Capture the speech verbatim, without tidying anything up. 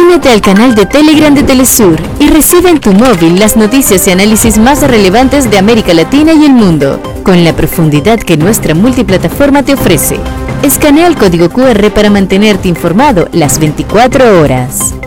Únete al canal de Telegram de Telesur y recibe en tu móvil las noticias y análisis más relevantes de América Latina y el mundo, con la profundidad que nuestra multiplataforma te ofrece. Escanea el código cu erre para mantenerte informado las veinticuatro horas.